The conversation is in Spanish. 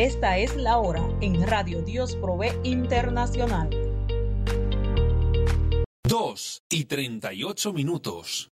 Esta es la hora en Radio Dios Provee Internacional. 2:38.